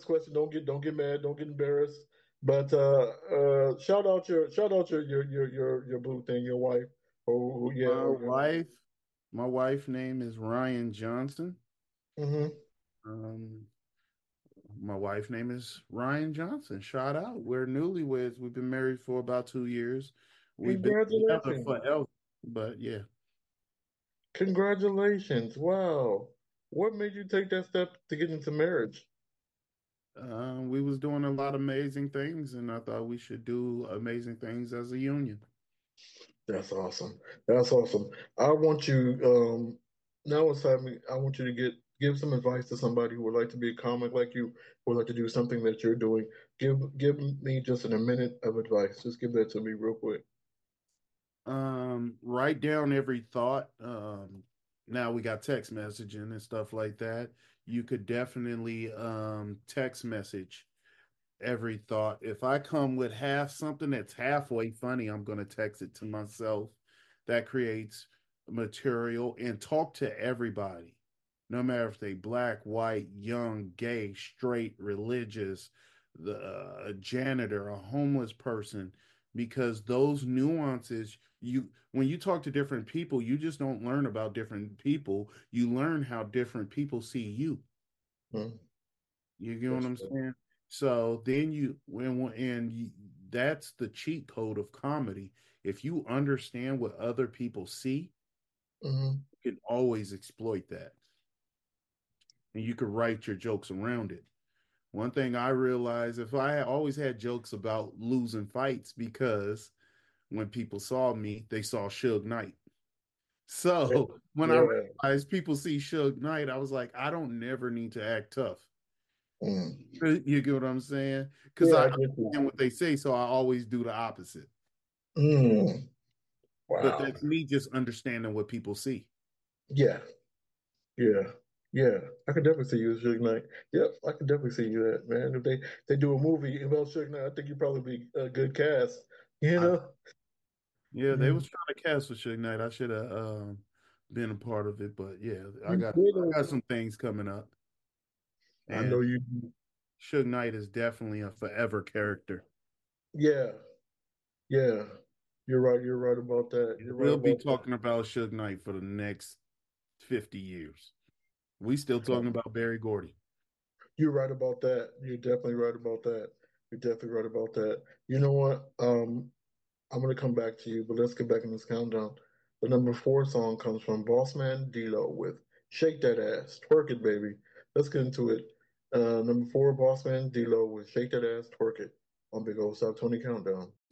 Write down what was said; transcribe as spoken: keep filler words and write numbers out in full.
this question. Don't get don't get mad. Don't get embarrassed. But uh, uh, shout out your shout out your your your your your boo thing, your wife. Oh yeah, My or your. wife, my wife name is Ryan Johnson. Hmm. Um, my wife name is Ryan Johnson. Shout out. We're newlyweds. We've been married for about two years. We've been together Congratulations! forever, but yeah. Congratulations! Wow. What made you take that step to get into marriage? Um, we was doing a lot of amazing things, and I thought we should do amazing things as a union. That's awesome. That's awesome. I want you, um, now it's time, I want you to get give some advice to somebody who would like to be a comic like you, who would like to do something that you're doing. Give give me just in a minute of advice. Just give that to me real quick. Um, write down every thought. Um, now we got text messaging and stuff like that. You could definitely um text message every thought. If I come with half something that's halfway funny, I'm going to text it to myself. That creates material and talk to everybody, no matter if they black, white, young, gay, straight, religious, the uh, a janitor, a homeless person, because those nuances you when you talk to different people, you just don't learn about different people. You learn how different people see you. Hmm. You get what That's I'm right. saying? So then you when and you, that's the cheat code of comedy. If you understand what other people see, Hmm. you can always exploit that, and you can write your jokes around it. One thing I realized, if I had always had jokes about losing fights, because when people saw me, they saw Suge Knight. So when I Yeah. realized people see Suge Knight, I was like, I don't never need to act tough. Mm. You get what I'm saying? Because Yeah, I I get you. understand what they say, so I always do the opposite. Mm. But Wow. that's me just understanding what people see. Yeah. Yeah. Yeah. I could definitely see you as Suge Knight. Yep, I could definitely see you that, man. If they they do a movie about Suge Knight, I think you'd probably be a good cast. You I, know? yeah, they Mm. was trying to cast for Suge Knight. I should have um, been a part of it, but yeah, I You got did I got some things coming up, I and know you do. Suge Knight is definitely a forever character. Yeah. Yeah. You're right. You're right about that. You're right We'll be about that. talking about Suge Knight for the next fifty years. We still talking about Barry Gordy. You're right about that. You're definitely right about that. You're definitely right about that. You know what? Um, I'm gonna come back to you, but let's get back in this countdown. The number four song comes from Bossman D-Lo with "Shake That Ass, Twerk It, Baby." Let's get into it. Uh, number four, Bossman D-Lo with "Shake That Ass, Twerk It" on Big Old South Tony Countdown.